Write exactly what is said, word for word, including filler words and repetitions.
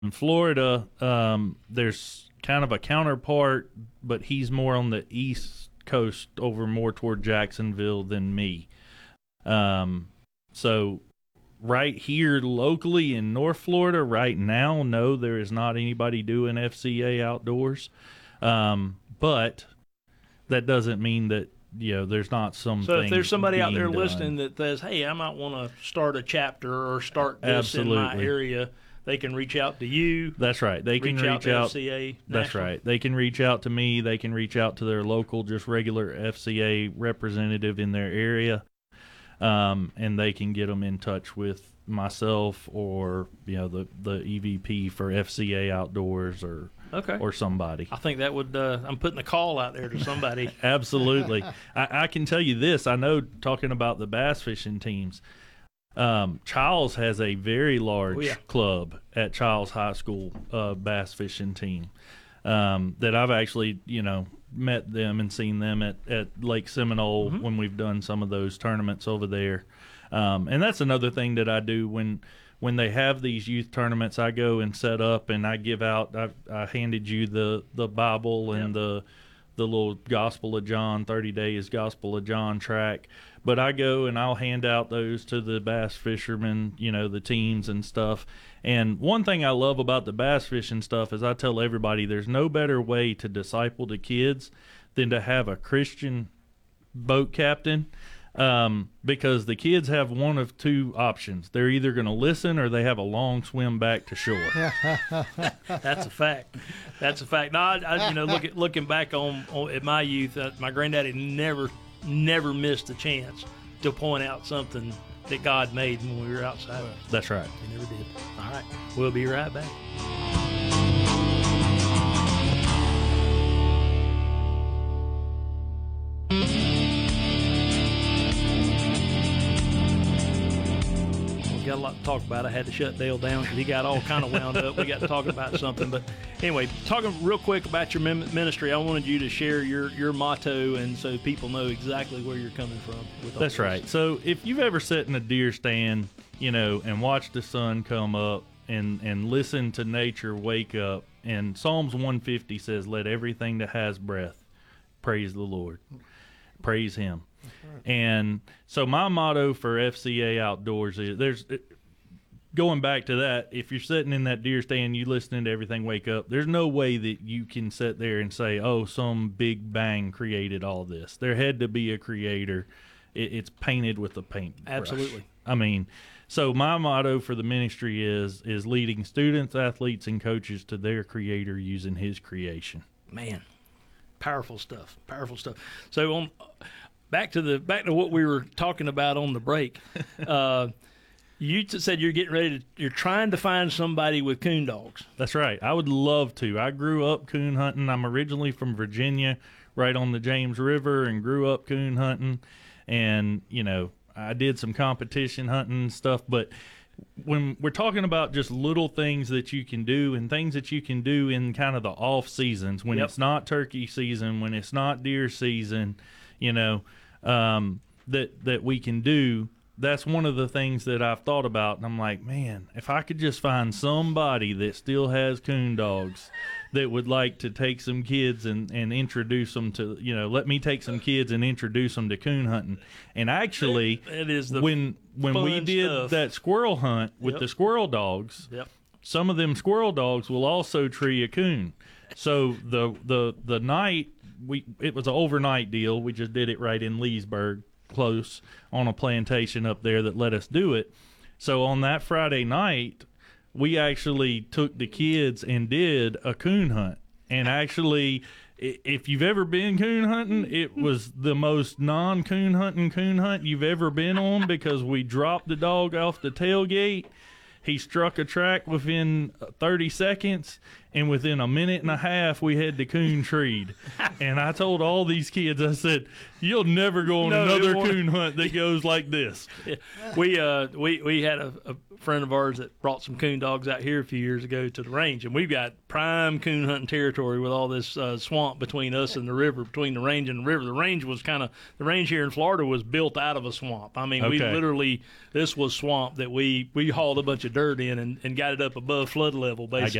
in Florida, um, there's kind of a counterpart, but he's more on the east coast, over more toward Jacksonville than me. Um, so right here locally in North Florida right now, no, there is not anybody doing F C A outdoors. Um, but that doesn't mean that, you know, there's not some. So if there's somebody out there done. listening that says, hey, I might want to start a chapter or start this Absolutely. in my area, they can reach out to you. That's right. They can reach, reach out to out. F C A That's National. right. They can reach out to me. They can reach out to their local, just regular F C A representative in their area, um, and they can get them in touch with myself or, you know, the the E V P for F C A Outdoors or Okay. or somebody. I think that would, uh, I'm putting a call out there to somebody. Absolutely. I, I can tell you this. I know, talking about the bass fishing teams, um, Childs has a very large Oh, yeah. club at Childs High School uh, bass fishing team um, that I've actually, you know, met them and seen them at, at Lake Seminole Mhm. when we've done some of those tournaments over there. Um, and that's another thing that I do when when they have these youth tournaments. I go and set up and I give out. I, I handed you the, the Bible and Yep. the the little Gospel of John, thirty days Gospel of John track. But I go and I'll hand out those to the bass fishermen, you know, the teams and stuff. And one thing I love about the bass fishing stuff is I tell everybody there's no better way to disciple the kids than to have a Christian boat captain. Um, because the kids have one of two options. They're either going to listen or they have a long swim back to shore. That's a fact. That's a fact. No, I, I, you know, look at, looking back on, on at my youth, uh, my granddaddy never, never missed a chance to point out something that God made when we were outside. That's right. He never did. All right, we'll be right back. Got a lot to talk about. I had to shut Dale down because he got all kind of wound up. We got to talk about something. But anyway, talking real quick about your ministry, I wanted you to share your, your motto, and so people know exactly where you're coming from. With all That's this. right. So if you've ever sat in a deer stand, you know, and watched the sun come up and, and listen to nature wake up, and Psalms one fifty says, let everything that has breath praise the Lord. Praise him. Right. And so my motto for F C A Outdoors is, there's going back to that, if you're sitting in that deer stand, you listening to everything wake up, there's no way that you can sit there and say, oh, some big bang created all this. There had to be a creator. It, it's painted with a paint brush. Absolutely. I mean, so my motto for the ministry is is leading students, athletes, and coaches to their creator using his creation. Man, powerful stuff. Powerful stuff. So on back to the back to what we were talking about on the break. Uh, you t- said you're getting ready to. You're trying to find somebody with coon dogs. That's right. I would love to. I grew up coon hunting. I'm originally from Virginia, right on the James River, and grew up coon hunting. And you know, I did some competition hunting and stuff, but when we're talking about just little things that you can do and things that you can do in kind of the off seasons, when Yep. it's not turkey season, when it's not deer season, you know, um, that, that we can do, that's one of the things that I've thought about. And I'm like, man, if I could just find somebody that still has coon dogs that would like to take some kids and, and introduce them to, you know, let me take some kids and introduce them to coon hunting. And actually, It is the when when we fun did stuff. that squirrel hunt with Yep. the squirrel dogs, Yep. some of them squirrel dogs will also tree a coon. So the the the night we it was an overnight deal. We just did it right in Leesburg, close on a plantation up there that let us do it. So on that Friday night, we actually took the kids and did a coon hunt. And actually, i- if you've ever been coon hunting, it was the most non-coon hunting coon hunt you've ever been on, because we dropped the dog off the tailgate. He struck a track within thirty seconds, and within a minute and a half, we had the coon treed. And I told all these kids, I said, you'll never go on No, another it won't. coon hunt that goes like this. we uh we we had a, a friend of ours that brought some coon dogs out here a few years ago to the range, and we've got prime coon hunting territory with all this uh, swamp between us and the river, between the range and the river. The range was kind of the range here in Florida was built out of a swamp. I mean, we Okay. literally this was swamp that we we hauled a bunch of dirt in and, and got it up above flood level, basically.